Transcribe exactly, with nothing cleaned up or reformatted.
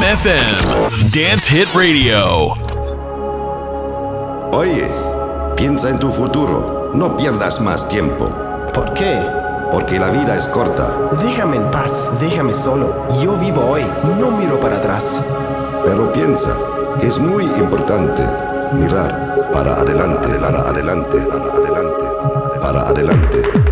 F M, Dance Hit Radio. Oye, piensa en tu futuro. No pierdas más tiempo. ¿Por qué? Porque la vida es corta. Déjame en paz, déjame solo. Yo vivo hoy, no miro para atrás. Pero piensa que es muy importante mirar para adelante, para adelante, para adelante, para adelante. Para adelante.